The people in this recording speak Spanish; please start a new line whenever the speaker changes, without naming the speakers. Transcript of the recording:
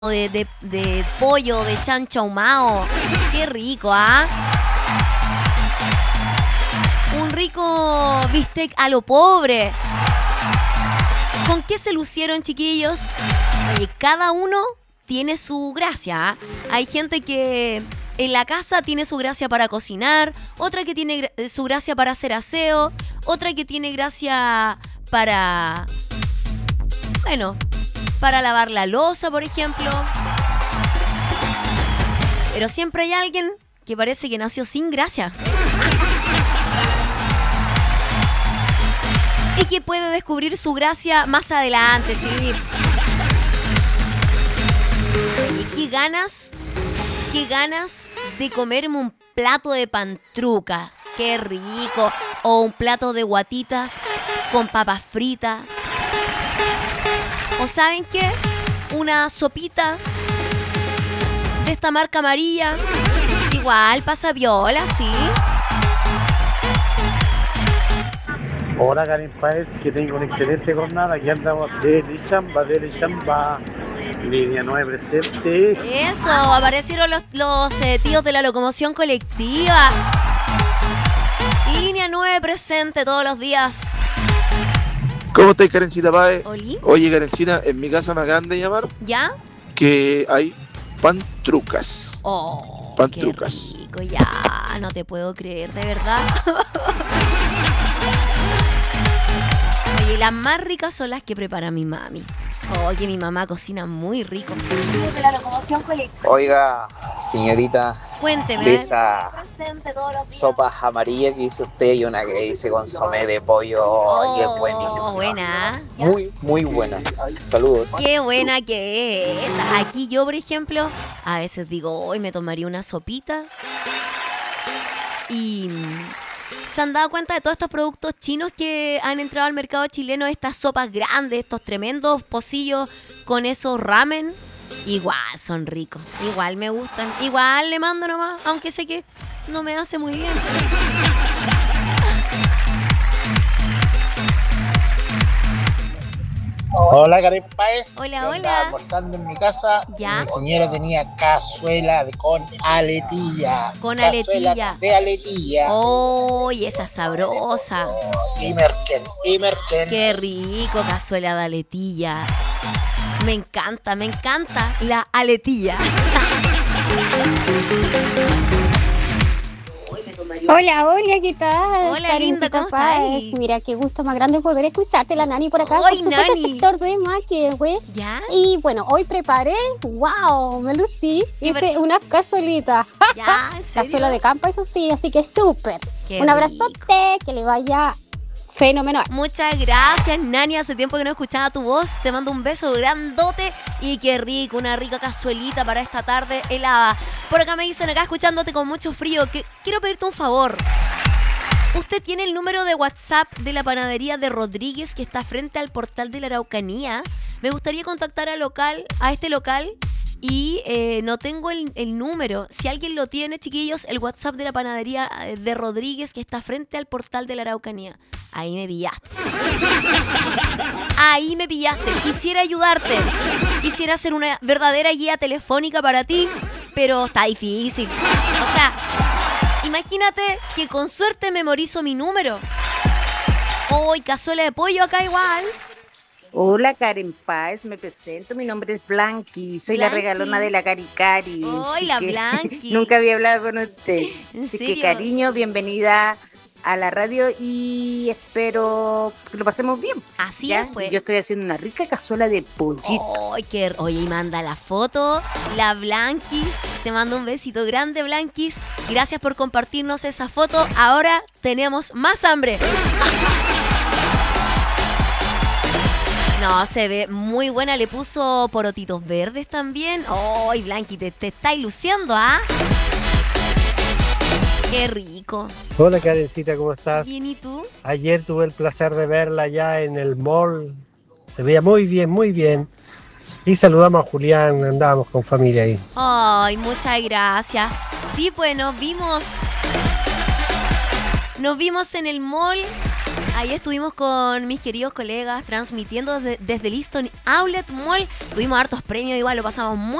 de pollo, de chancho ahumado. Qué rico, ¿ah? Un rico bistec a lo pobre. ¿Con qué se lucieron, chiquillos? Oye, cada uno tiene su gracia, ¿ah? Hay gente que en la casa tiene su gracia para cocinar, otra que tiene su gracia para hacer aseo, otra que tiene gracia para... Bueno, para lavar la loza, por ejemplo. Pero siempre hay alguien que parece que nació sin gracia. Y que puede descubrir su gracia más adelante, sí. Y qué ganas de comerme un plato de pantrucas. Qué rico. O un plato de guatitas con papas fritas. ¿O saben qué? Una sopita de esta marca amarilla. Igual pasa viola, sí.
Hola Karen Páez, que tengo una excelente jornada. Aquí andamos de chamba. Línea 9 presente.
Eso, aparecieron los tíos de la locomoción colectiva. Línea 9 presente todos los días.
¿Cómo estás, Karencita Páez?
¿Oli?
Oye, Karencita, en mi casa me acaban de llamar
¿Ya?
que hay pantrucas.
Oh,
pantrucas.
Qué rico, ya, no te puedo creer, de verdad. Oye, las más ricas son las que prepara mi mami. Oye, mi mamá cocina muy rico.
Oiga, señorita,
Cuénteme.
de esas sopas amarillas que dice usted y una que dice consomé de pollo, que es buenísima.
Buena.
Muy buena. Saludos.
Qué buena que es. Aquí yo, por ejemplo, a veces digo, hoy me tomaría una sopita. Y se han dado cuenta de todos estos productos chinos que han entrado al mercado chileno, estas sopas grandes, estos tremendos pocillos con esos ramen. Igual son ricos, igual me gustan, igual le mando nomás, aunque sé que no me hace muy bien.
Hola, Karen Páez.
Hola,
Yo
hola.
andaba almorzando en mi casa.
¿Ya?
Mi señora tenía cazuela con aletilla.
Con
Cazuela
aletilla.
de aletilla.
¡Oh, y esa sabrosa!
Y merken.
¡Qué rico, cazuela de aletilla! Me encanta la aletilla.
Hola, ¿qué tal?
Hola, linda, ¿cómo
Páez.
estás?
Mira, qué gusto más grande poder escucharte, la Nani por acá.
¡Ay,
por supuesto,
Nani!
sector de magia, güey.
¿Ya?
Y bueno, hoy preparé, wow, me lucí, hice una cazuelita.
¿Ya? ¿En serio?
Cazuela de campo, eso sí, así que súper.
Qué
Un abrazote, que le vaya fenomenal.
Muchas gracias, Nani. Hace tiempo que no escuchaba tu voz. Te mando un beso grandote. Y qué rico, una rica cazuelita para esta tarde helada. Por acá me dicen, acá escuchándote con mucho frío, que quiero pedirte un favor. ¿Usted tiene el número de WhatsApp de la panadería de Rodríguez que está frente al portal de la Araucanía? Me gustaría contactar a este local y no tengo el número. Si alguien lo tiene, chiquillos, el WhatsApp de la panadería de Rodríguez que está frente al portal de la Araucanía. Ahí me pillaste. Ahí me pillaste. Quisiera ayudarte. Quisiera hacer una verdadera guía telefónica para ti, pero está difícil. O sea, imagínate que con suerte memorizo mi número. ¡Uy, cazuela de pollo acá igual!
Hola Karen Páez, me presento, mi nombre es Blanqui, soy la regalona de la Caricari.
¡Ay, la Blanqui!
Nunca había hablado con usted.
¿En
Así
serio?
que cariño, bienvenida a la radio y espero que lo pasemos bien.
Así
¿ya?
es, pues.
Yo estoy haciendo una rica cazuela de pollito.
¡Ay, qué! Oye, y manda la foto, la Blanquis. Te mando un besito grande, Blanquis. Gracias por compartirnos esa foto. Ahora tenemos más hambre. No, se ve muy buena. Le puso porotitos verdes también. ¡Ay, Blanqui, te estáis luciendo, ¿ah? ¡Qué rico!
Hola Karencita, ¿cómo estás?
Bien, ¿y tú?
Ayer tuve el placer de verla ya en el mall. Se veía muy bien. Y saludamos a Julián, andábamos con familia ahí.
Ay, muchas gracias. Sí, pues nos vimos en el mall Ahí estuvimos con mis queridos colegas transmitiendo desde el Easton Outlet Mall. Tuvimos hartos premios, igual lo pasamos muy